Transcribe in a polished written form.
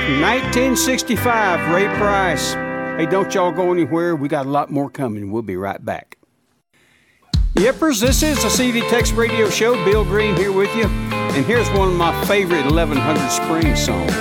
1965, Ray Price. Hey, don't y'all go anywhere. We got a lot more coming. We'll be right back. Yippers, this is the CD Tex Radio Show. Bill Green here with you. And here's one of my favorite 1100 Spring songs.